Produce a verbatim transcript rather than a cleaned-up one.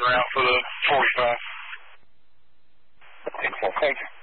en route for the forty-five. Excellent. Thank you.